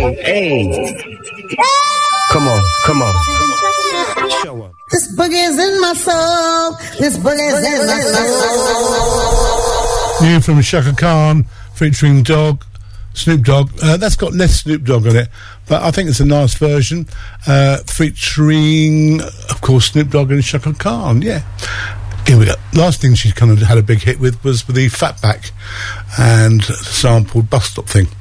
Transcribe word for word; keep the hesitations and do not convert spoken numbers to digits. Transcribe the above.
hey, hey. Come on, come on. Show up. This boogie's in my soul. This boogie's in my soul. New from Chaka Khan featuring Dog, Snoop Dogg. Uh, that's got less Snoop Dogg on it, but I think it's a nice version. Uh, featuring, of course, Snoop Dogg and Chaka Khan. Yeah. Here we go. Last thing she kind of had a big hit with was with the Fatback and sampled Bus Stop thing.